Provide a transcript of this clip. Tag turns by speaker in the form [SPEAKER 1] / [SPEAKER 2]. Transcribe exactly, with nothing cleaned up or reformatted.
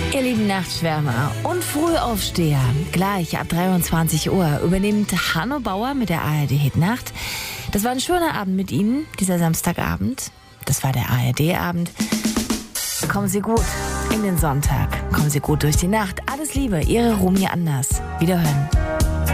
[SPEAKER 1] Ihr lieben Nachtschwärmer und Frühaufsteher, gleich ab dreiundzwanzig Uhr übernimmt Hanno Bauer mit der A R D-Hitnacht. Das war ein schöner Abend mit Ihnen, dieser Samstagabend. Das war der A R D-Abend. Kommen Sie gut in den Sonntag. Kommen Sie gut durch die Nacht. Alles Liebe, Ihre Romy Anders. Wiederhören.